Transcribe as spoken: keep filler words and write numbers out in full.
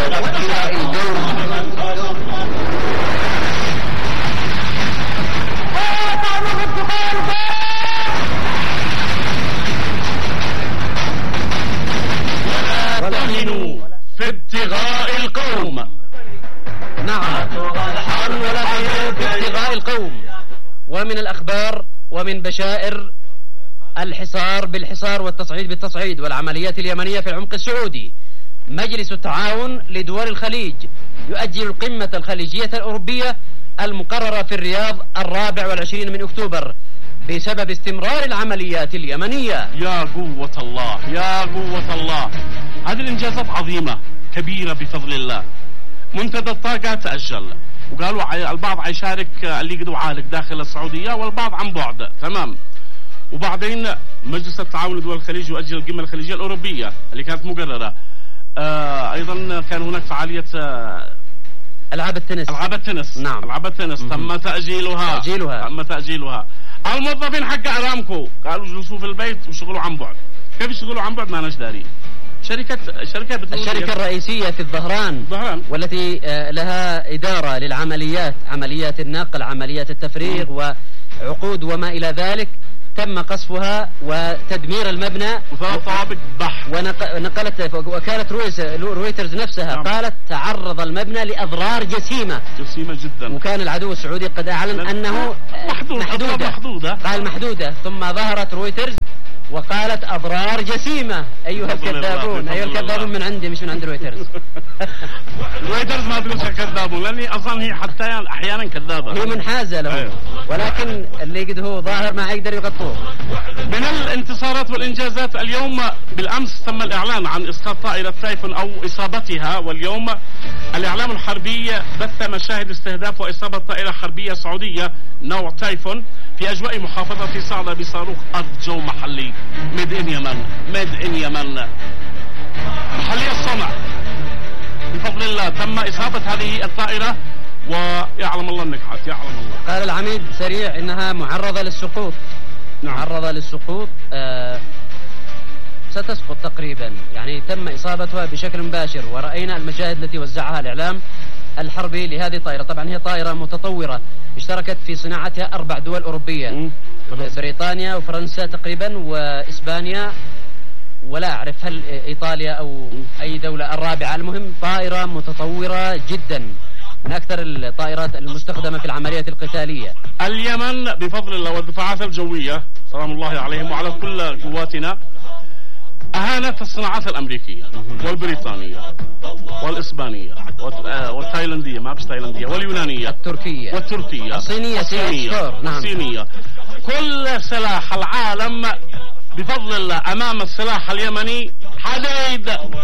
في ابتغاء القوم. نعم، ولا في ابتغاء القوم. ومن الأخبار ومن بشائر الحصار بالحصار والتصعيد بالتصعيد والعمليات اليمنية في العمق السعودي، مجلس التعاون لدول الخليج يؤجل القمة الخليجية الأوروبية المقررة في الرياض الرابع والعشرين من أكتوبر بسبب استمرار العمليات اليمنية. يا قوة الله، يا قوة الله، هذه الإنجازات عظيمة كبيرة بفضل الله. منتدى الطاقة تأجل، وقالوا البعض حيشارك اللي يقدروا عالق داخل السعودية والبعض عن بعد، تمام. وبعدين مجلس التعاون لدول الخليج يؤجل القمة الخليجية الأوروبية اللي كانت مقررة. آه أيضا كان هناك فعالية آه ألعاب التنس. ألعاب التنس نعم، ألعاب التنس تم تأجيلها تأجيلها تم تأجيلها. الموظفين حق أرامكو قالوا جلسوا في البيت وشغلوا عن بعد. كيف يشتغلوا عن بعد ما ناش داري. شركة شركة الشركة الرئيسية في الظهران ظهران والتي لها إدارة للعمليات، عمليات النقل، عمليات التفريغ وعقود وما إلى ذلك، تم قصفها وتدمير المبنى وثلاث طوابق بح. ونقلت وكالة رويترز نفسها نعم. قالت تعرض المبنى لأضرار جسيمة جسيمة جدا، وكان العدو السعودي قد أعلن أنه محدود محدودة. محدودة قال محدودة، ثم ظهرت رويترز وقالت أضرار جسيمة. أيها الكذابون، أيها الكذابون من عندي مش من عند رويترز. رويترز ما تقولش كذابون، لأني أصلا هي حتى أحيانا كذابة، هي منحازة له، ولكن اللي قد هو ظاهر ما يقدر يغطوه. من الانتصارات والإنجازات اليوم، بالأمس تم الإعلان عن إسقاط طائرة تايفون أو إصابتها، واليوم الإعلام الحربي بث مشاهد استهداف وإصابة طائرة حربية سعودية نوع تايفون في أجواء محافظة صعدة بصاروخ أرض جو محلي ميد إن يمن، ميد إن يمن محلي الصنع بفضل الله. تم إصابة هذه الطائرة ويعلم الله النكحات، يعلم الله. قال العميد سريع إنها معرضة للسقوط. نعم. معرضة للسقوط، آه ستسقط تقريبا، يعني تم إصابتها بشكل مباشر، ورأينا المشاهد التي وزعها الإعلام الحربي لهذه الطائرة. طبعا هي طائرة متطورة اشتركت في صناعتها أربع دول أوروبية، بريطانيا وفرنسا تقريبا وإسبانيا، ولا أعرف هل إيطاليا أو أي دولة الرابعة. المهم طائرة متطورة جدا، من أكثر الطائرات المستخدمة في العمليات القتالية. اليمن بفضل الله والدفاعات الجوية سلام الله عليهم وعلى كل قواتنا أهانت الصناعات الأمريكية والبريطانية والإسبانية والتايلاندية، ما بس تايلاندية، واليونانية التركية والتركية الصينية الصينية, نعم. الصينية. كل سلاح العالم بفضل الله أمام السلاح اليمني حديد.